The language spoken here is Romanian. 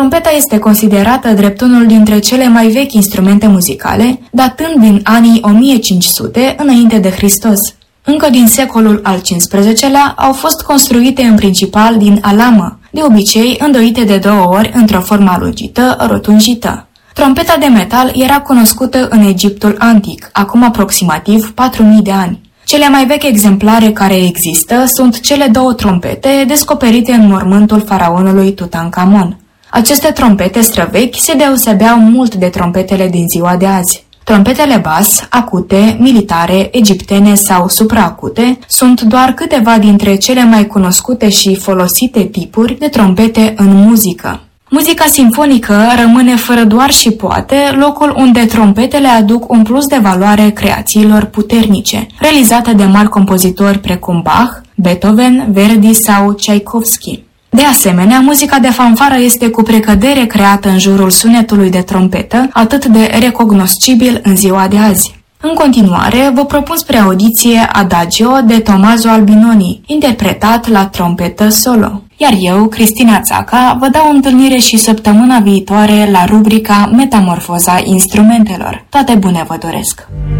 Trompeta este considerată drept unul dintre cele mai vechi instrumente muzicale, datând din anii 1500 înainte de Hristos. Încă din secolul al XV-lea au fost construite în principal din alamă, de obicei îndoite de 2 ori într-o formă alungită, rotunjită. Trompeta de metal era cunoscută în Egiptul antic, acum aproximativ 4000 de ani. Cele mai vechi exemplare care există sunt cele 2 trompete descoperite în mormântul faraonului Tutankhamon. Aceste trompete străvechi se deosebeau mult de trompetele din ziua de azi. Trompetele bas, acute, militare, egiptene sau supraacute sunt doar câteva dintre cele mai cunoscute și folosite tipuri de trompete în muzică. Muzica simfonică rămâne fără doar și poate locul unde trompetele aduc un plus de valoare creațiilor puternice, realizate de mari compozitori precum Bach, Beethoven, Verdi sau Tchaikovsky. De asemenea, muzica de fanfară este cu precădere creată în jurul sunetului de trompetă, atât de recognoscibil în ziua de azi. În continuare, vă propun spre audiție Adagio de Tommaso Albinoni, interpretat la trompetă solo. Iar eu, Cristina Țaca, vă dau întâlnire și săptămâna viitoare la rubrica Metamorfoza instrumentelor. Toate bune vă doresc!